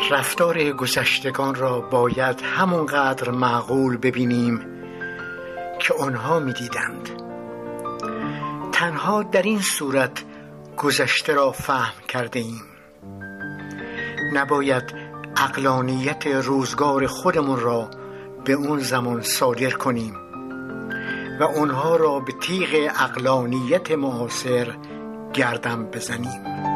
رفتار گذشتگان را باید همونقدر معقول ببینیم که آنها می‌دیدند. تنها در این صورت گذشته را فهم کرده ایم. نباید عقلانیت روزگار خودمون را به اون زمان صادر کنیم و آنها را به تیغ عقلانیت معاصر گردن بزنیم.